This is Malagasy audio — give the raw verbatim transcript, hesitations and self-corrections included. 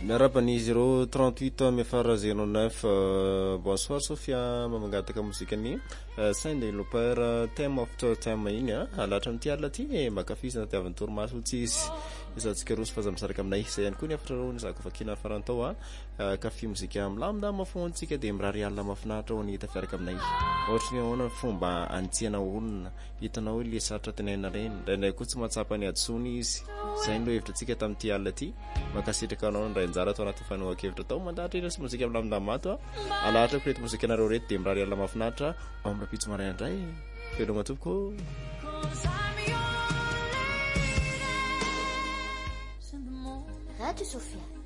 miarabany zéro trente-huit mefara zéro neuf. Bonsoir Sofia, mamangataka mozikany Sunday Looper Theme of Time iny alatra amty alina ty makafizina tiavan'ny torimaso tsy izy izatsika roso fa zamsaraka aminay izay ihany koa ny afatra rony zako fakina farantao a kafe mozika milamindamy mafontsika dia mirary alina mafinaritra ho ny hita fiaraka aminay ohatra ny ahoana fomba antsiana olona hitanao le saratra tenaina reny ndraindray koa tsy mahatsapa ny adsony izy zay no hevitra tsika tamin'ity alina ty makasitraka anao ndray anjara atao anaty fanohan-kevitra tao mandahatra ira sy mozika milamindamy mato a alahatra pirety mozika anareo reto dia mirary alina mafinaritra ao amin'ny rapitso maray andray veloma tompoko Radio Sofia.